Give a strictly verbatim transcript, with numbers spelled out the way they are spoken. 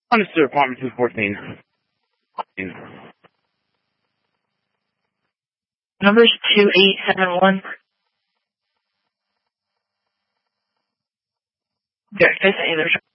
Understood, apartment two fourteen. Number's two eight seven one. There, there's either.